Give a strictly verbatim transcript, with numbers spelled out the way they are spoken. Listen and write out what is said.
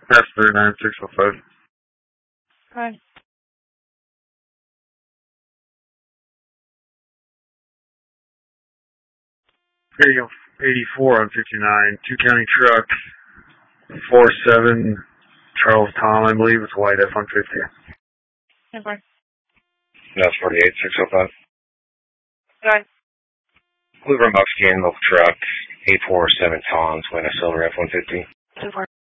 That's thirty-nine six oh five. Okay. Radio eighty-four on fifty-nine, two county truck, four seven, Charles Tom, I believe, it's white F one fifty. Okay. That's forty-eight six oh five. Good. Blue Muskie, local truck, eight four seven Tom's, with a silver F one fifty. Two four.